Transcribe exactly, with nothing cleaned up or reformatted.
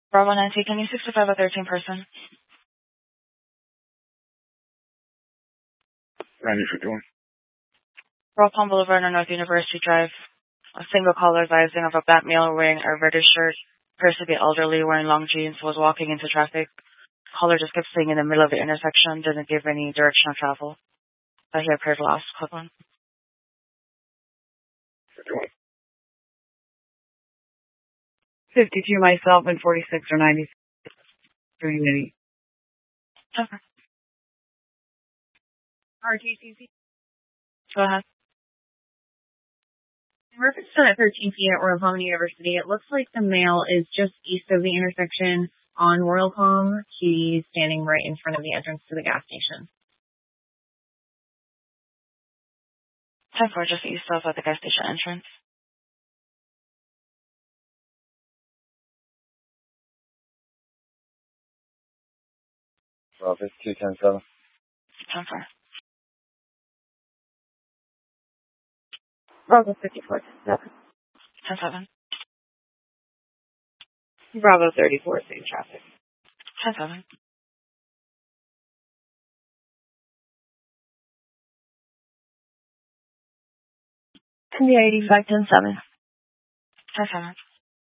Bravo Nancy, can you sixty-five a thirteen person? ninety fifty-one. Royal Palm Boulevard or North University Drive. A single caller advising of a black male wearing a reddish shirt, appears to be elderly, wearing long jeans, was walking into traffic. Caller just kept staying in the middle of the intersection, didn't give any direction of travel. But he appeared lost. Click one. fifty-one. fifty-two myself and forty-six or ninety-three Minnie. Okay. R T C C. Go ahead. In reference to that thirteen feet at Royal Palm University, it looks like the male is just east of the intersection on Royal Palm. He's standing right in front of the entrance to the gas station. ten four, just east of at the gas station entrance. Bravo fifty-two, ten seven. ten four. Bravo fifty-four, seven. ten seven. Bravo thirty-four, same traffic. ten seven. India eighty-five, ten seven. ten seven.